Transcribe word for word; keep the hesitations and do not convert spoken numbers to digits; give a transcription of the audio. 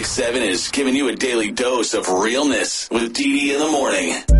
Seven is giving you a daily dose of realness with Dee Dee in the morning.